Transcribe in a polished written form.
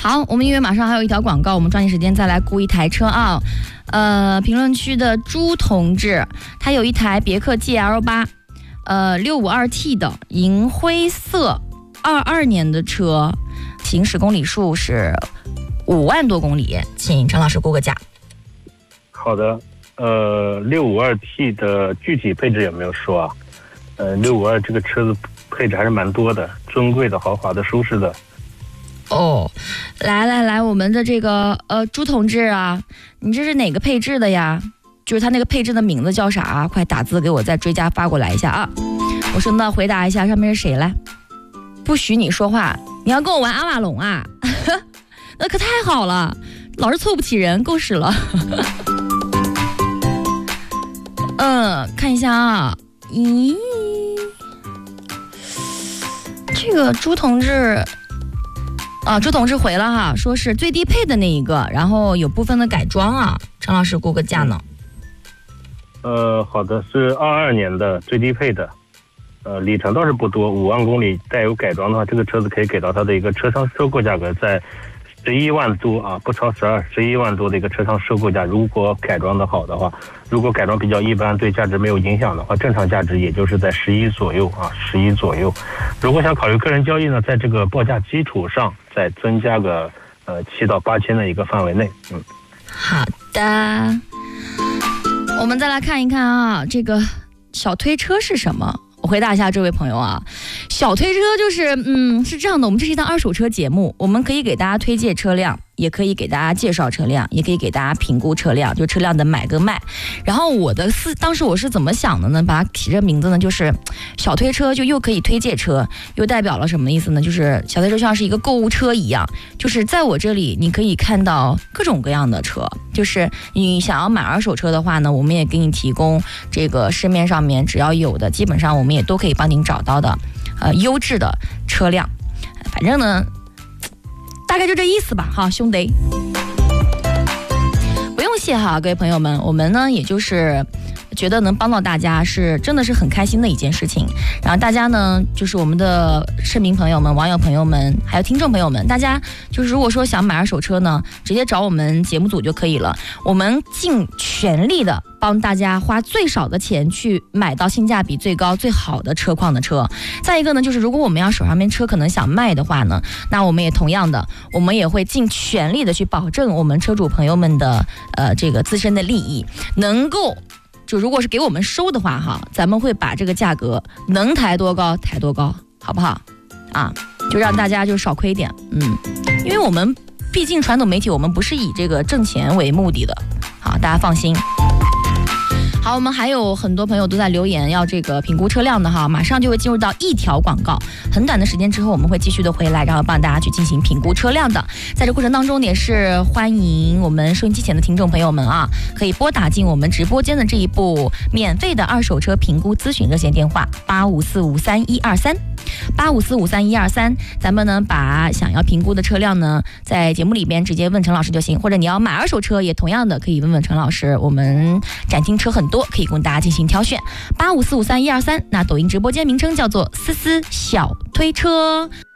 好，我们因为马上还有一条广告，我们抓紧时间再来估一台车啊。评论区的朱同志，他有一台别克 GL8， 652T 的银灰色，22年的车，行驶公里数是5万多公里，请陈老师估个价。 好的，652T 的具体配置有没有说啊？652这个车子配置还是蛮多的，尊贵的、豪华的、舒适的。 哦，来，我们的这个朱同志啊，你这是哪个配置的呀？就是他那个配置的名字叫啥啊？快打字给我再追加发过来一下啊！我说那回答一下，上面是谁来？不许你说话，你要跟我玩阿瓦隆啊？那可太好了，老是凑不齐人，够使了。看一下啊，咦，这个朱同志。朱同志回了哈，说是最低配的那一个，然后有部分的改装啊。陈老师估个价呢？ 好的，是22年的最低配的，里程倒是不多，5万公里，带有改装的话，这个车子可以给到它的一个车商收购价格在11万多啊，不超11万多的一个车商收购价。如果改装的好的话，如果改装比较一般，对价值没有影响的话，正常价值也就是在11左右啊，11左右。如果想考虑个人交易呢，在这个报价基础上再增加个7到8千的一个范围内。 好的，我们再来看一看啊，这个小推车是什么？我回答一下这位朋友啊，小推车就是是这样的，我们这是一档二手车节目，我们可以给大家推荐车辆，也可以给大家介绍车辆，也可以给大家评估车辆，就车辆的买跟卖。然后当时我是怎么想的呢？把它起这名字呢，就是小推车，就又可以推荐车，又代表了什么意思呢？就是小推车像是一个购物车一样，就是在我这里你可以看到各种各样的车，就是你想要买二手车的话呢，我们也给你提供这个市面上面只要有的，基本上我们也都可以帮您找到的优质的车辆。反正呢大概就这意思吧哈，兄弟不用谢哈，各位朋友们，我们呢也就是觉得能帮到大家是真的是很开心的一件事情。然后大家呢，就是我们的市民朋友们、网友朋友们还有听众朋友们，大家就是如果说想买二手车呢，直接找我们节目组就可以了，我们尽全力的帮大家花最少的钱去买到性价比最高最好的车况的车。再一个呢，就是如果我们要手上面车可能想卖的话呢，那我们也同样的，我们也会尽全力的去保证我们车主朋友们的这个自身的利益，能够就如果是给我们收的话哈，咱们会把这个价格能抬多高抬多高，好不好啊？就让大家就少亏点，因为我们毕竟传统媒体，我们不是以这个挣钱为目的的，好，大家放心。好，我们还有很多朋友都在留言要这个评估车辆的哈，马上就会进入到一条广告，很短的时间之后我们会继续的回来，然后帮大家去进行评估车辆的。在这过程当中也是欢迎我们收音机前的听众朋友们啊，可以拨打进我们直播间的这一部免费的二手车评估咨询热线电话85453123，85453123，咱们呢把想要评估的车辆呢在节目里边直接问陈老师就行，或者你要买二手车也同样的可以问问陈老师，我们展厅车很多，可以供大家进行挑选。85453123，那抖音直播间名称叫做思思小推车。